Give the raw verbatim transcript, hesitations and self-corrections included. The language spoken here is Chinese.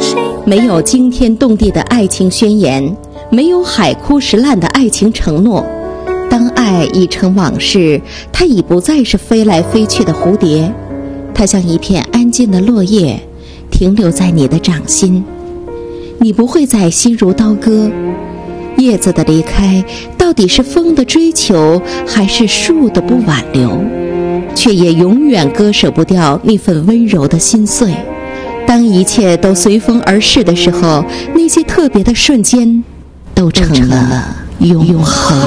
没有惊天动地的爱情宣言，没有海枯石烂的爱情承诺。当爱已成往事，它已不再是飞来飞去的蝴蝶，它像一片安静的落叶，停留在你的掌心。你不会再心如刀割。叶子的离开，到底是风的追求，还是树的不挽留？却也永远割舍不掉那份温柔的心碎。当一切都随风而逝的时候，那些特别的瞬间，都成了永恒。